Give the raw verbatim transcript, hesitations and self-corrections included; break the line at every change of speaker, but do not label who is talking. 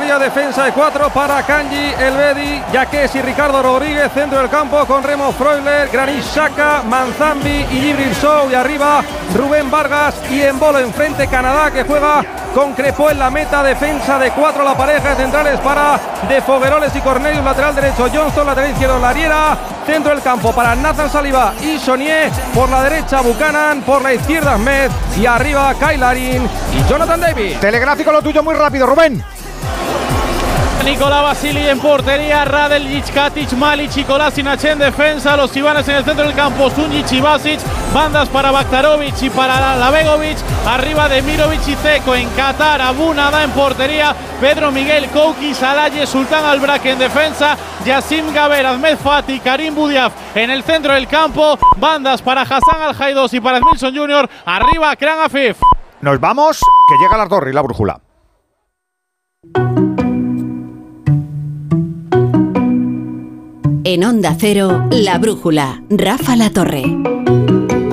portería, defensa de cuatro para Kanji, Elvedi, Yaques y Ricardo Rodríguez. Centro del campo con Remo Freuler, Granit Xhaka, Manzambi y Djibril Sow. Y arriba Rubén Vargas y Embolo. Enfrente Canadá, que juega con Crepó en la meta. Defensa de cuatro, la pareja de centrales para De Fogueroles y Cornelius. Lateral derecho Johnston, lateral izquierdo Lariera. Centro del campo para Nathan Saliba y Sonier. Por la derecha Buchanan, por la izquierda Ahmed. Y arriba Kyle Larin y Jonathan David.
Telegráfico lo tuyo muy rápido, Rubén.
Nicolás Basili en portería, Radeljic, Katic, Malic y Kolasinac en defensa. Los Ivanes en el centro del campo, Sunjic y Basic. Bandas para Baktarovic y para Labegovic. Arriba de Mirovic y Zeko. En Qatar, Abu Nada en portería. Pedro Miguel, Kouki, Salaye, Sultán Albraque en defensa. Yassim Gaber, Ahmed Fati, Karim Boudiaf en el centro del campo. Bandas para Hassan Al-Jaidos y para Edmilson junior Arriba, Kran Afif.
Nos vamos, que llega la torre y la brújula.
En Onda Cero, La Brújula, Rafa La Torre.